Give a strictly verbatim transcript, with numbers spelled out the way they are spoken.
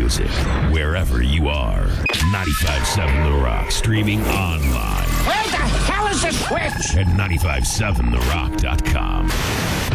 music wherever you are. ninety-five point seven The Rock, streaming online. Where the hell is the switch? At nine five seven the rock dot com.